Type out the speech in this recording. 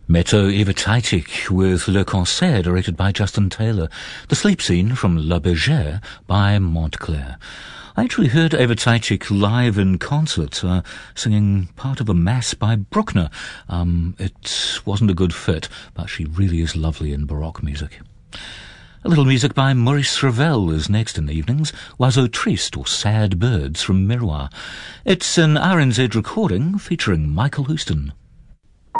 Metto Evitaitic with Le Concert, directed by Justin Taylor. The sleep scene from La Bergère by Montclair. I actually heard Evitaitic live in concert, singing part of a mass by Bruckner. It wasn't a good fit, but she really is lovely in Baroque music. A little music by Maurice Ravel is next in the evenings. Oiseaux Tristes, or Sad Birds, from Miroir. It's an RNZ recording featuring Michael Houston.